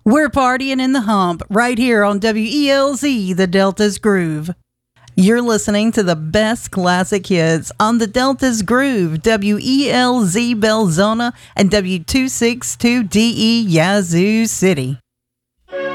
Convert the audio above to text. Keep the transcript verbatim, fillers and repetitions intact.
We're partying in the hump right here on W E L Z, the Delta's Groove. You're listening to the best classic hits on the Delta's Groove, W E L Z Belzona and W two sixty-two D E Yazoo City.